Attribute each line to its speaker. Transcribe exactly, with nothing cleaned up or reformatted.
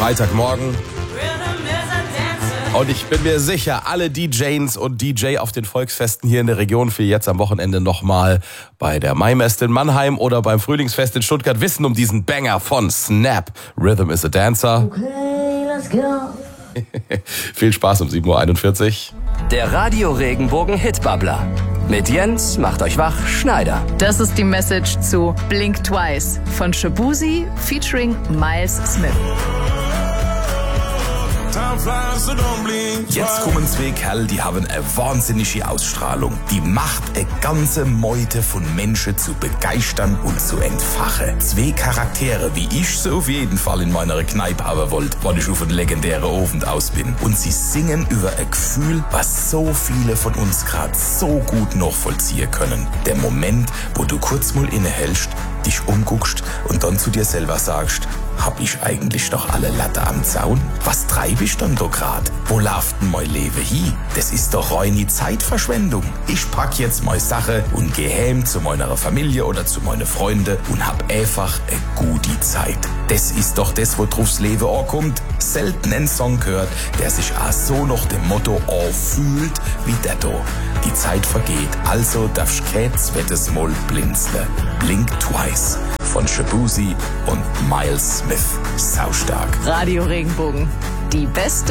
Speaker 1: Freitagmorgen. Und ich bin mir sicher, alle D Js und D J auf den Volksfesten hier in der Region für jetzt am Wochenende nochmal bei der Maimest in Mannheim oder beim Frühlingsfest in Stuttgart wissen um diesen Banger von Snap. Rhythm is a Dancer.
Speaker 2: Okay, let's go.
Speaker 1: Viel Spaß um sieben Uhr einundvierzig.
Speaker 3: Der Radio Regenbogen Hitbabbler. Mit Jens macht euch wach Schneider.
Speaker 4: Das ist die Message zu Blink Twice von Shaboozey featuring Miles Smith.
Speaker 5: Jetzt kommen zwei Kerle, die haben eine wahnsinnige Ausstrahlung. Die macht eine ganze Meute von Menschen zu begeistern und zu entfachen. Zwei Charaktere, wie ich so auf jeden Fall in meiner Kneipe haben wollte, weil ich auf einen legendären Abend aus bin. Und sie singen über ein Gefühl, was so viele von uns gerade so gut nachvollziehen können. Der Moment, wo du kurz mal innehältst, dich umguckst und dann zu dir selber sagst, hab ich eigentlich noch alle Latte am Zaun? Was treibe ich dann da grad? Wo läuft denn mein Leben hin? Das ist doch reine Zeitverschwendung. Ich pack jetzt meine Sache und geh heim zu meiner Familie oder zu meinen Freunden und hab einfach eine gute Zeit. Das ist doch das, wo draufs Leben ankommt. Selten einen Song gehört, der sich auch so nach dem Motto anfühlt wie der da. Die Zeit vergeht, also darfst du kein zweites Mal blinzeln. Blink Twice von Shaboozey und Miles Smith. Saustark.
Speaker 4: Radio Regenbogen. Die beste